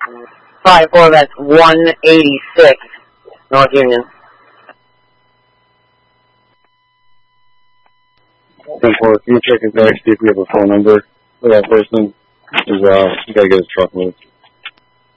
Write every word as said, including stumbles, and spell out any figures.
five four, that's one eighty-six, North Union. ten four, can you check his back, see if we have a phone number for that person? Because, uh, we gotta get his truck moved.